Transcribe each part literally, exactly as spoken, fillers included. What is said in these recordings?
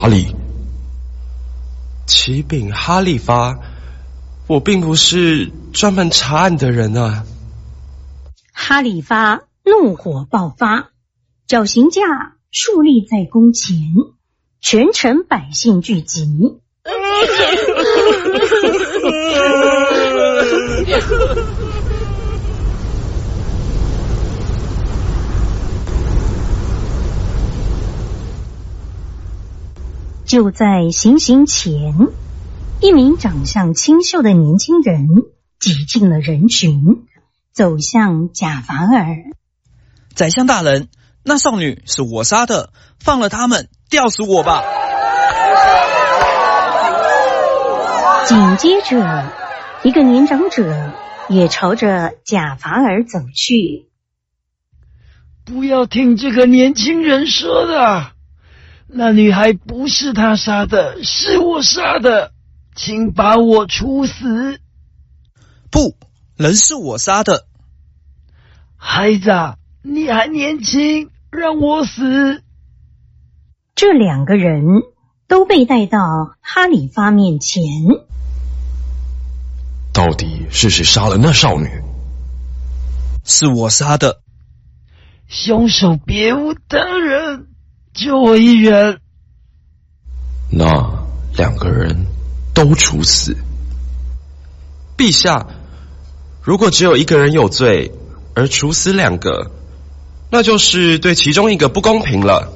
哈利， 启禀哈利发，我并不是专门查案的人啊。 哈利发怒火爆发，绞刑架竖立在宫前，全城百姓聚集。就在行刑前，一名长相清秀的年轻人挤进了人群，走向贾法尔。 宰相大人，那少女是我杀的，放了他们，吊死我吧！ 紧接着，一个年长者也朝着贾法尔走去。 不要听这个年轻人说的，那女孩不是他杀的，是我杀的，请把我处死。 不，人是我杀的。 孩子，你还年轻，让我死。 这两个人都被带到哈里发面前。 到底是谁杀了那少女？ 是我杀的。 凶手别无他人，就我一人。 那两个人都处死。 陛下，如果只有一个人有罪，而处死两个，那就是对其中一个不公平了。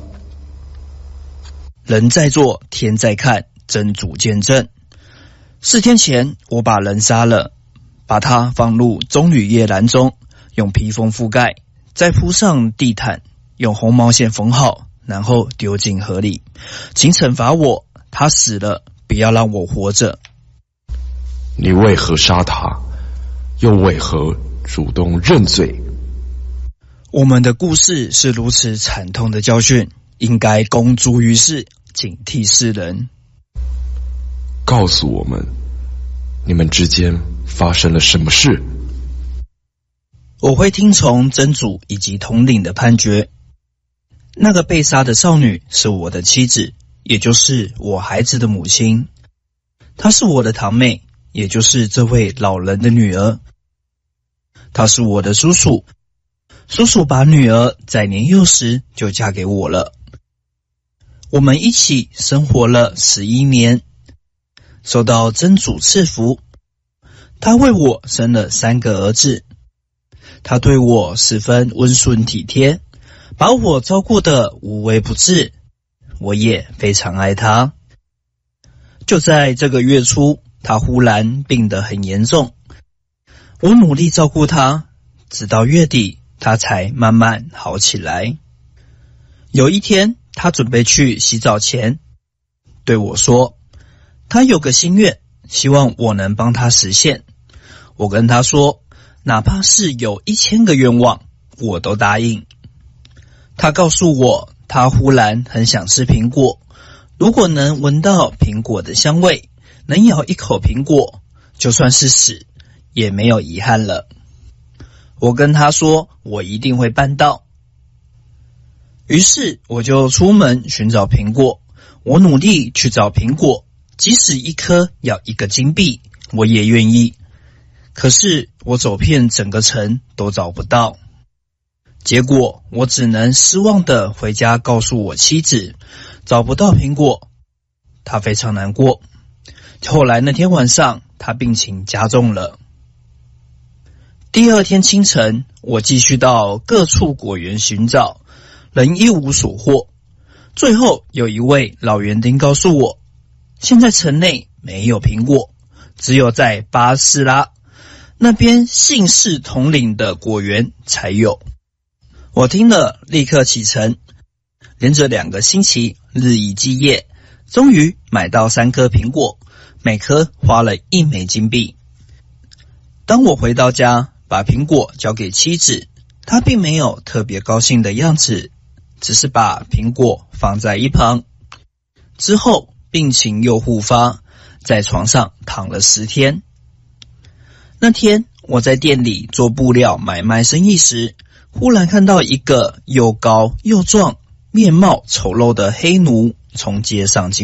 人在做，天在看，真主见证。四天前，我把人杀了，把他放入棕榈叶篮中，用披风覆盖，再铺上地毯，用红毛线缝好，然后丢进河里。请惩罚我，他死了，不要让我活着。 你为何杀他？又为何主动认罪？ 我们的故事是如此惨痛的教训，应该公诸于世，警惕世人。 告诉我们，你们之间发生了什么事？ 我会听从真主以及统领的判决。那个被杀的少女是我的妻子，也就是我孩子的母亲。她是我的堂妹，也就是这位老人的女儿。她是我的叔叔，叔叔把女儿在年幼时就嫁给我了。我们一起生活了十一年，受到真主赐福。他为我生了三个儿子，他对我十分温顺体贴，把我照顾得无微不至，我也非常爱他。就在这个月初，他忽然病得很严重，我努力照顾他，直到月底，他才慢慢好起来。有一天，他准备去洗澡前，对我说，他有个心愿，希望我能帮他实现。我跟他说，哪怕是有一千个愿望，我都答应。他告诉我，他忽然很想吃苹果，如果能闻到苹果的香味，能咬一口苹果，就算是死，也没有遗憾了。我跟他说，我一定会办到。于是我就出门寻找苹果，我努力去找苹果，即使一颗要一个金币，我也愿意。可是我走遍整个城都找不到，结果我只能失望地回家告诉我妻子，找不到苹果，她非常难过。后来那天晚上，她病情加重了。第二天清晨，我继续到各处果园寻找，仍一无所获。最后有一位老园丁告诉我，现在城内没有苹果，只有在巴斯拉那边姓氏统领的果园才有。我听了立刻启程，连着两个星期日以继夜，终于买到三颗苹果，每颗花了一枚金币。当我回到家，把苹果交给妻子，她并没有特别高兴的样子，只是把苹果放在一旁。之后病情又复发，在床上躺了十天。那天我在店里做布料买卖生意时，忽然看到一个又高又壮、面貌丑陋的黑奴从街上经